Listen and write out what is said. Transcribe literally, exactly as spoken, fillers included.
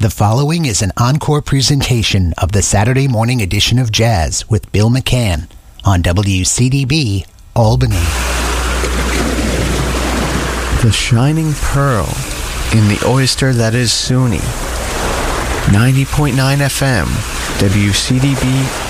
The following is an encore presentation of the Saturday morning edition of Jazz with Bill McCann on W C D B Albany. The shining pearl in the oyster that is SUNY. ninety point nine F M, W C D B